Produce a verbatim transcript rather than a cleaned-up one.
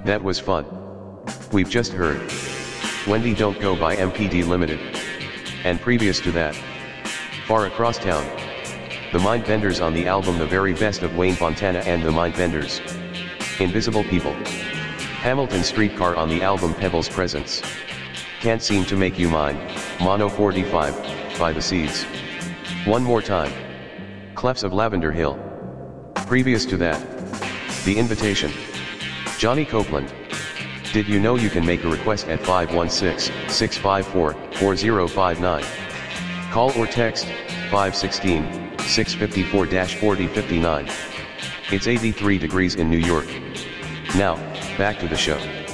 That was fun. We've just heard Wendy Don't Go by M P D Limited. And previous to that, Far Across Town. The Mindbenders on the album The Very Best of Wayne Fontana and the Mindbenders. Invisible People. Hamilton Streetcar on the album Pebbles Presence. Can't Seem to Make You Mine, Mono forty-five, by The Seeds. One More Time. Clefs of Lavender Hill. Previous to that, The Invitation. Johnny Copeland. Did you know you can make a request at five one six, six five four, four zero five nine? Call or text, five one six, six five four, four zero five nine. It's eighty-three degrees in New York. Now, back to the show.